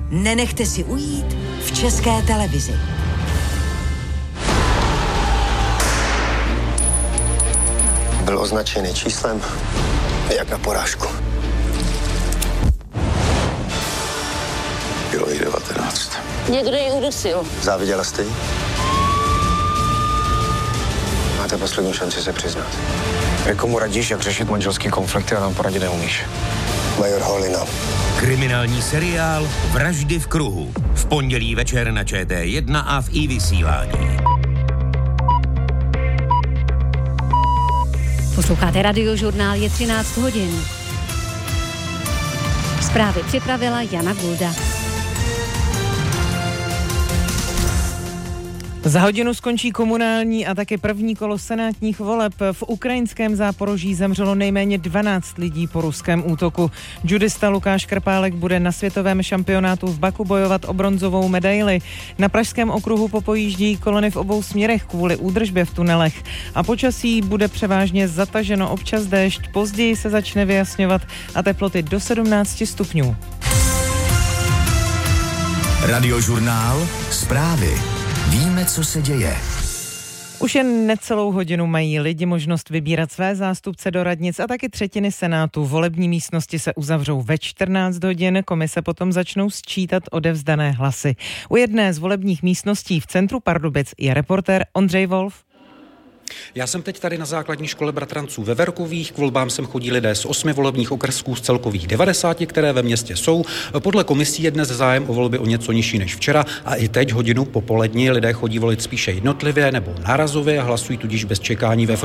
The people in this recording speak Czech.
nenechte si ujít v České televizi. Byl označený číslem jak na porážku. Bylo jí 19. Někdo ji udusil. Záviděla jste jí? Máte poslední šanci se přiznat. Komu radíš, jak řešit manželský konflikty a nám poradit neumíš? Major Holina. Kriminální seriál Vraždy v kruhu. V pondělí večer na ČT1 a v iVysílání. Posloucháte Radiožurnál, je 13 hodin. Zprávy připravila Jana Gulda. Za hodinu skončí komunální a také první kolo senátních voleb. V ukrajinském Záporoží zemřelo nejméně 12 lidí po ruském útoku. Judista Lukáš Krpálek bude na světovém šampionátu v Baku bojovat o bronzovou medaili. Na Pražském okruhu popojíždí kolony v obou směrech kvůli údržbě v tunelech. A počasí bude převážně zataženo, občas déšť, později se začne vyjasňovat a teploty do 17 stupňů. Radiožurnál, zprávy. Víme, co se děje. Už jen necelou hodinu mají lidi možnost vybírat své zástupce do radnic a taky třetiny senátu. Volební místnosti se uzavřou ve 14 hodin, komise potom začnou sčítat odevzdané hlasy. U jedné z volebních místností v centru Pardubic je reportér Ondřej Wolf. Já jsem teď tady na základní škole bratranců ve Verkových. K volbám sem chodí lidé z 8 volebních okrsků z celkových 90, které ve městě jsou. Podle komisí je dnes zájem o volby o něco nižší než včera a i teď hodinu po poledni lidé chodí volit spíše jednotlivě nebo nárazově a hlasují tudíž bez čekání ve